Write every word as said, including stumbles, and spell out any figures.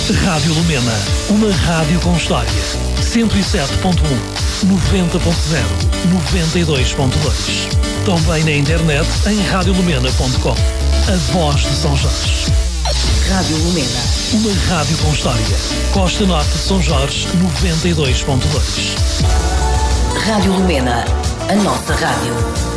Rádio Lumena, uma rádio com história. cento e sete ponto um, noventa ponto zero, noventa e dois ponto dois. Também na internet em rádio lumena ponto com. A voz de São Jorge. Rádio Lumena. Uma rádio com história. Costa Norte de São Jorge, noventa e dois ponto dois. Rádio Lumena, a nossa rádio.